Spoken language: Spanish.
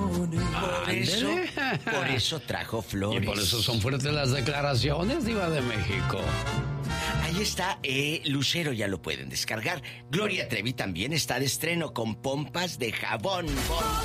Por eso trajo flores. Y por eso son fuertes las declaraciones, Diva de México. Ahí está, Lucero, ya lo pueden descargar. Gloria Trevi también está de estreno con pompas de jabón.